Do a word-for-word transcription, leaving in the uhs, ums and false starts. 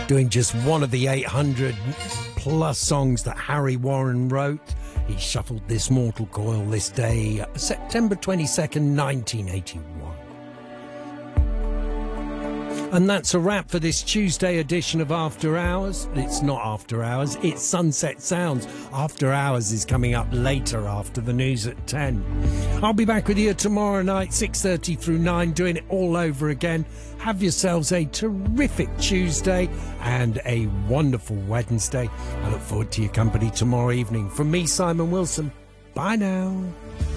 doing just one of the eight hundred plus songs that Harry Warren wrote. He shuffled this mortal coil this day, September twenty-second, nineteen eighty-one. And that's a wrap for this Tuesday edition of After Hours. It's not After Hours, it's Sunset Sounds. After Hours is coming up later after the news at ten. I'll be back with you tomorrow night, six thirty through nine, doing it all over again. Have yourselves a terrific Tuesday and a wonderful Wednesday. I look forward to your company tomorrow evening. From me, Simon Wilson, bye now.